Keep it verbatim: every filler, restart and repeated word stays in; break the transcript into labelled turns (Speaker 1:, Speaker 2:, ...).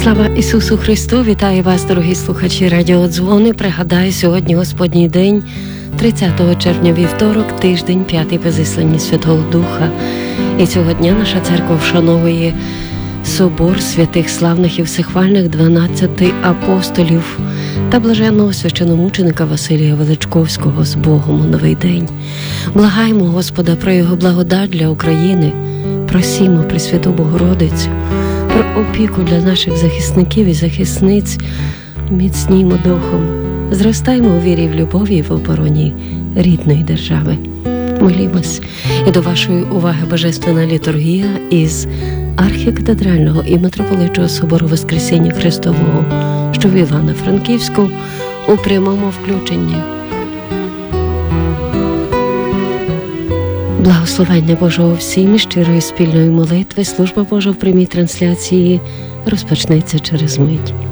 Speaker 1: Слава Ісусу Христу! Вітаю вас, дорогі слухачі Радіодзвони. Пригадаю, сьогодні Господній день, тридцятого червня, вівторок, тиждень, п'ятий по зісланні Святого Духа. І цього дня наша церква вшановує собор святих славних і всехвальних дванадцяти апостолів та блаженного священомученика Василія Величковського з Богом у новий день. Благаємо Господа про Його благодать для України, просімо Пресвяту Богородицю про опіку для наших захисників і захисниць, міцнімо духом, зростаємо у вірі, в любові і в обороні рідної держави. Молімось. І до вашої уваги Божественна літургія із архікатедрального і митрополичого собору Воскресіння Христового, що в Івано-Франківську, у прямому включенні. Благословення Божого всім і щирої спільної молитви. Служба Божа в прямій трансляції розпочнеться через мить.